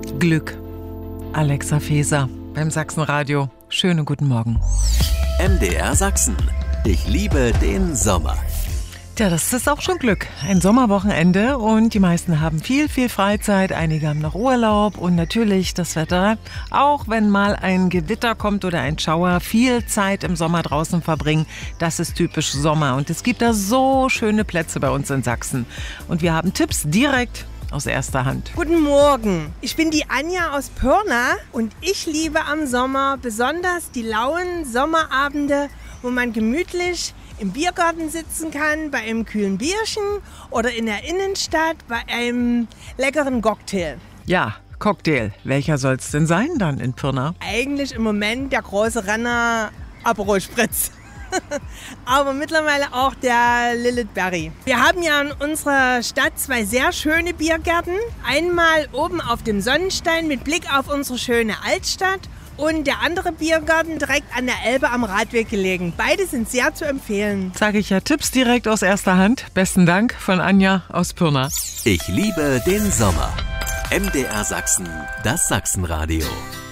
Glück. Alexa Feser beim Sachsenradio. Schönen guten Morgen. MDR Sachsen. Ich liebe den Sommer. Ja, das ist auch schon Glück. Ein Sommerwochenende und die meisten haben viel Freizeit. Einige haben noch Urlaub und natürlich das Wetter. Auch wenn mal ein Gewitter kommt oder ein Schauer, viel Zeit im Sommer draußen verbringen, das ist typisch Sommer. Und es gibt da so schöne Plätze bei uns in Sachsen. Und wir haben Tipps direkt aus erster Hand. Guten Morgen, ich bin die Anja aus Pirna und ich liebe am Sommer besonders die lauen Sommerabende, wo man gemütlich im Biergarten sitzen kann, bei einem kühlen Bierchen oder in der Innenstadt bei einem leckeren Cocktail. Ja, Cocktail. Welcher soll es denn sein dann in Pirna? Eigentlich im Moment der große Renner Aperol Spritz. Aber mittlerweile auch der Lilith Berry. Wir haben ja in unserer Stadt 2 sehr schöne Biergärten. Einmal oben auf dem Sonnenstein mit Blick auf unsere schöne Altstadt und der andere Biergarten direkt an der Elbe am Radweg gelegen. Beide sind sehr zu empfehlen. Sage ich ja, Tipps direkt aus erster Hand. Besten Dank von Anja aus Pirna. Ich liebe den Sommer. MDR Sachsen, das Sachsenradio.